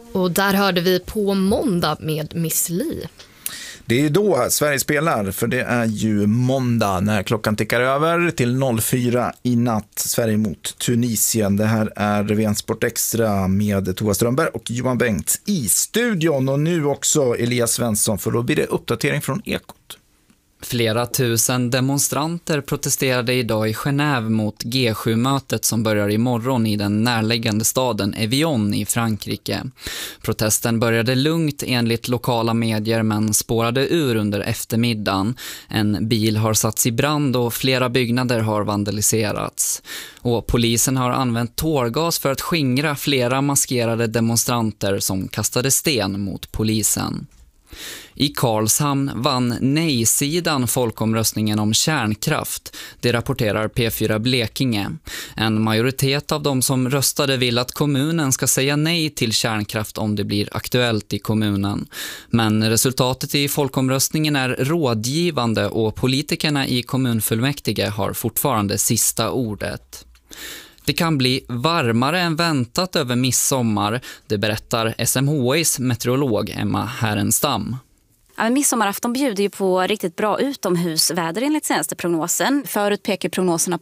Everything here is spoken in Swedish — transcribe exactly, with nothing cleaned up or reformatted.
Och där hörde vi På måndag med Miss Li. Det är ju då Sverige spelar, för det är ju måndag när klockan tickar över till noll fyra i natt. Sverige mot Tunisien. Det här är V N Sport Extra med Tova Strömberg och Johan Bengt i studion. Och nu också Elias Svensson, för då blir det uppdatering från Ekot. Flera tusen demonstranter protesterade idag i Genève mot G sju-mötet som börjar imorgon i den närliggande staden Evian i Frankrike. Protesten började lugnt enligt lokala medier men spårade ur under eftermiddagen. En bil har satts i brand och flera byggnader har vandaliserats. Och polisen har använt tårgas för att skingra flera maskerade demonstranter som kastade sten mot polisen. I Karlshamn vann nej-sidan folkomröstningen om kärnkraft. Det rapporterar P fyra Blekinge. En majoritet av de som röstade vill att kommunen ska säga nej till kärnkraft om det blir aktuellt i kommunen. Men resultatet i folkomröstningen är rådgivande och politikerna i kommunfullmäktige har fortfarande sista ordet. Det kan bli varmare än väntat över midsommar, det berättar S M H I:s meteorolog Emma Härenstam. Ja, midsommarafton bjuder ju på riktigt bra utomhusväder enligt senaste prognosen. Förut pekar prognoserna